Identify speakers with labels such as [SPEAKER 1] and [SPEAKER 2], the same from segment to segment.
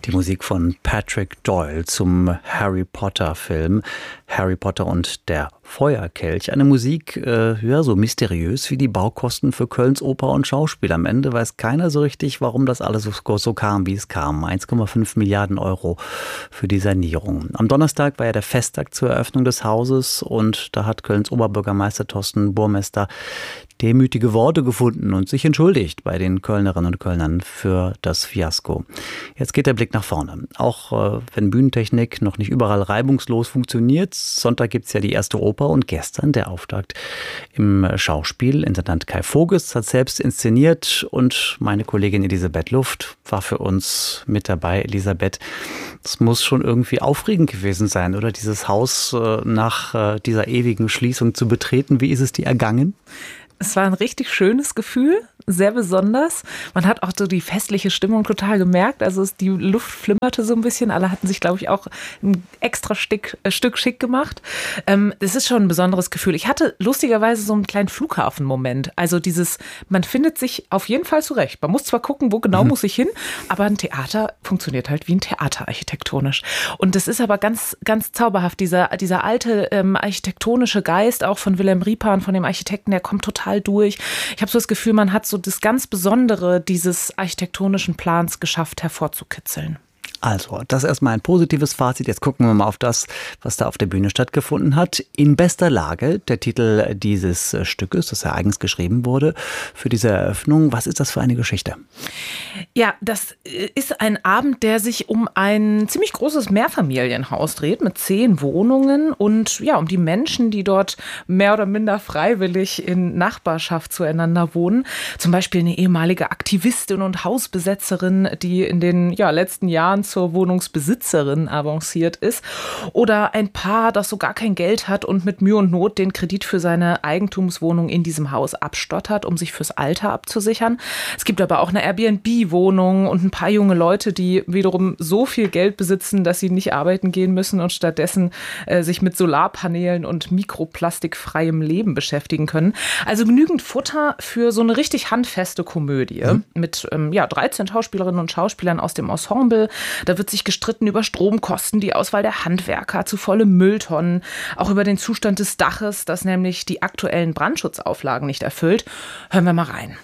[SPEAKER 1] Die Musik von Patrick Doyle zum Harry Potter Film Harry Potter und der Feuerkelch. Eine Musik, so mysteriös wie die Baukosten für Kölns Oper und Schauspiel. Am Ende weiß keiner so richtig, warum das alles so kam, wie es kam. 1,5 Milliarden Euro für die Sanierung. Am Donnerstag war ja der Festtag zur Eröffnung des Hauses und da hat Kölns Oberbürgermeister Thorsten Burmester demütige Worte gefunden und sich entschuldigt bei den Kölnerinnen und Kölnern für das Fiasko. Jetzt geht der Blick nach vorne. Auch wenn Bühnentechnik noch nicht überall reibungslos funktioniert. Sonntag gibt es ja die erste Oper und gestern der Auftakt im Schauspiel. Intendant Kai Voges hat selbst inszeniert und meine Kollegin Elisabeth Luft war für uns mit dabei. Elisabeth, das muss schon irgendwie aufregend gewesen sein, oder? Dieses Haus nach dieser ewigen Schließung zu betreten. Wie ist es dir ergangen?
[SPEAKER 2] Es war ein richtig schönes Gefühl, sehr besonders. Man hat auch so die festliche Stimmung total gemerkt. Also die Luft flimmerte so ein bisschen. Alle hatten sich, glaube ich, auch ein extra Stück schick gemacht. Es ist schon ein besonderes Gefühl. Ich hatte lustigerweise so einen kleinen Flughafenmoment. Also man findet sich auf jeden Fall zurecht. Man muss zwar gucken, wo genau muss ich hin, aber ein Theater funktioniert halt wie ein Theater architektonisch. Und das ist aber ganz, ganz zauberhaft. Dieser alte architektonische Geist auch von Wilhelm Riepan, von dem Architekten, der kommt total durch. Ich habe so das Gefühl, man hat so das ganz Besondere dieses architektonischen Plans geschafft, hervorzukitzeln.
[SPEAKER 1] Also, das ist erstmal ein positives Fazit. Jetzt gucken wir mal auf das, was da auf der Bühne stattgefunden hat. In bester Lage, der Titel dieses Stückes, das ja eigens geschrieben wurde für diese Eröffnung. Was ist das für eine Geschichte?
[SPEAKER 2] Ja, das ist ein Abend, der sich um ein ziemlich großes Mehrfamilienhaus dreht mit 10 Wohnungen und ja, um die Menschen, die dort mehr oder minder freiwillig in Nachbarschaft zueinander wohnen. Zum Beispiel eine ehemalige Aktivistin und Hausbesetzerin, die in den letzten Jahren zur Wohnungsbesitzerin avanciert ist. Oder ein Paar, das so gar kein Geld hat und mit Mühe und Not den Kredit für seine Eigentumswohnung in diesem Haus abstottert, um sich fürs Alter abzusichern. Es gibt aber auch eine Airbnb-Wohnung und ein paar junge Leute, die wiederum so viel Geld besitzen, dass sie nicht arbeiten gehen müssen und stattdessen sich mit Solarpanelen und mikroplastikfreiem Leben beschäftigen können. Also genügend Futter für so eine richtig handfeste Komödie mit 13 Schauspielerinnen und Schauspielern aus dem Ensemble. Da wird sich gestritten über Stromkosten, die Auswahl der Handwerker, zu volle Mülltonnen, auch über den Zustand des Daches, das nämlich die aktuellen Brandschutzauflagen nicht erfüllt. Hören wir mal rein.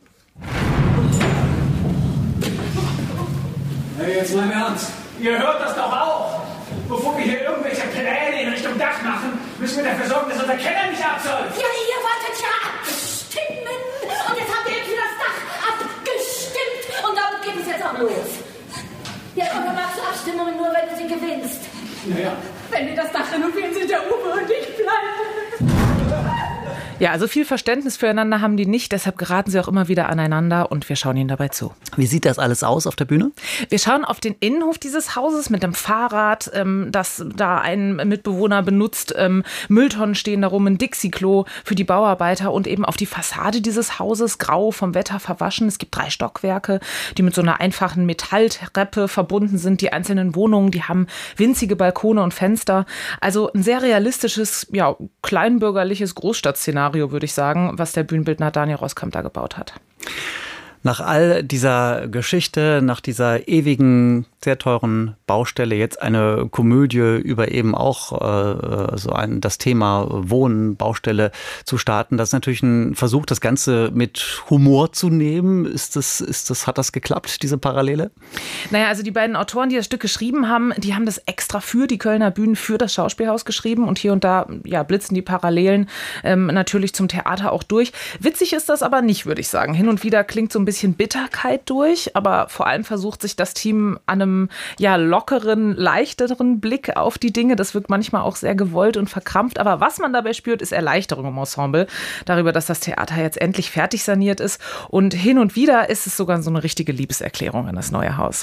[SPEAKER 3] Hey, jetzt mal im Ernst. Ihr hört das doch auch. Bevor wir hier irgendwelche Pläne in Richtung Dach machen, müssen wir dafür sorgen, dass unser Keller nicht absäuft.
[SPEAKER 4] Ja, ihr wolltet ja abstimmen. Und jetzt habt ihr eben für das Dach abgestimmt. Und damit geht es jetzt auch los. Ja, oder machst du Abstimmungen nur, wenn du sie gewinnst?
[SPEAKER 3] Naja.
[SPEAKER 4] Wenn wir das Dach renovieren, sind der Uwe und ich pleite.
[SPEAKER 2] Ja, also viel Verständnis füreinander haben die nicht, deshalb geraten sie auch immer wieder aneinander und wir schauen ihnen dabei zu.
[SPEAKER 1] Wie sieht das alles aus auf der Bühne?
[SPEAKER 2] Wir schauen auf den Innenhof dieses Hauses mit dem Fahrrad, das da ein Mitbewohner benutzt. Mülltonnen stehen darum, ein Dixie-Klo für die Bauarbeiter und eben auf die Fassade dieses Hauses, grau vom Wetter verwaschen. Es gibt 3 Stockwerke, die mit so einer einfachen Metalltreppe verbunden sind. Die einzelnen Wohnungen, die haben winzige Balkone und Fenster. Also ein sehr realistisches, kleinbürgerliches Großstadtszenario, würde ich sagen, was der Bühnenbildner Daniel Rosskamp da gebaut hat.
[SPEAKER 1] Nach all dieser Geschichte, nach dieser ewigen, sehr teuren Baustelle, jetzt eine Komödie über eben auch das Thema Wohnen, Baustelle zu starten. Das ist natürlich ein Versuch, das Ganze mit Humor zu nehmen. Hat das geklappt, diese Parallele?
[SPEAKER 2] Naja, also die beiden Autoren, die das Stück geschrieben haben, die haben das extra für die Kölner Bühnen, für das Schauspielhaus geschrieben und hier und da blitzen die Parallelen natürlich zum Theater auch durch. Witzig ist das aber nicht, würde ich sagen. Hin und wieder klingt so ein bisschen Bitterkeit durch, aber vor allem versucht sich das Team an einem lockeren, leichteren Blick auf die Dinge. Das wirkt manchmal auch sehr gewollt und verkrampft, aber was man dabei spürt, ist Erleichterung im Ensemble darüber, dass das Theater jetzt endlich fertig saniert ist und hin und wieder ist es sogar so eine richtige Liebeserklärung an das neue Haus.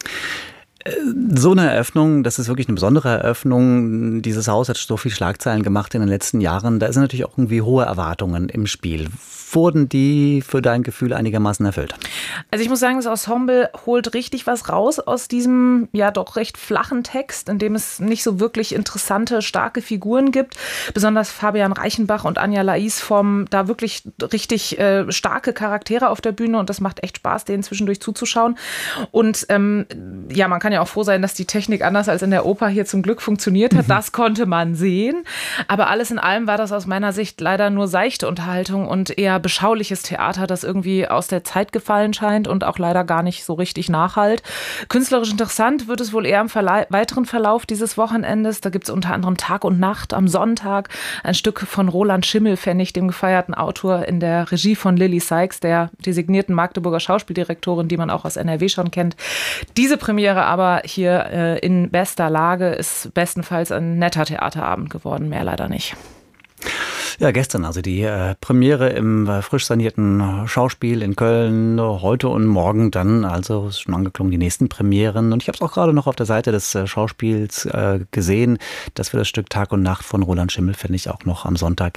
[SPEAKER 1] So eine Eröffnung, das ist wirklich eine besondere Eröffnung. Dieses Haus hat so viel Schlagzeilen gemacht in den letzten Jahren. Da sind natürlich auch irgendwie hohe Erwartungen im Spiel. wurden die für dein Gefühl einigermaßen erfüllt?
[SPEAKER 2] Also ich muss sagen, das Ensemble holt richtig was raus aus diesem ja doch recht flachen Text, in dem es nicht so wirklich interessante, starke Figuren gibt. Besonders Fabian Reichenbach und Anja Lais formen da wirklich richtig starke Charaktere auf der Bühne und das macht echt Spaß, denen zwischendurch zuzuschauen. Und ja, man kann ja auch froh sein, dass die Technik anders als in der Oper hier zum Glück funktioniert hat. Das konnte man sehen. Aber alles in allem war das aus meiner Sicht leider nur seichte Unterhaltung und eher beschauliches Theater, das irgendwie aus der Zeit gefallen scheint und auch leider gar nicht so richtig nachhalt. Künstlerisch interessant wird es wohl eher im weiteren Verlauf dieses Wochenendes. Da gibt es unter anderem Tag und Nacht am Sonntag, ein Stück von Roland Schimmelpfennig, dem gefeierten Autor, in der Regie von Lilly Sykes, der designierten Magdeburger Schauspieldirektorin, die man auch aus NRW schon kennt. Diese Premiere aber hier in bester Lage ist bestenfalls ein netter Theaterabend geworden, mehr leider nicht.
[SPEAKER 1] Ja, gestern also die Premiere im frisch sanierten Schauspiel in Köln, heute und morgen dann, also ist schon angeklungen, die nächsten Premieren. Und ich habe es auch gerade noch auf der Seite des Schauspiels gesehen, dass für das Stück Tag und Nacht von Roland Schimmelpfennig auch noch am Sonntag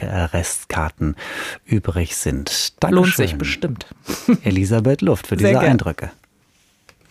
[SPEAKER 1] Restkarten übrig sind. Dankeschön.
[SPEAKER 2] Lohnt sich bestimmt.
[SPEAKER 1] Elisabeth Luft für diese Eindrücke.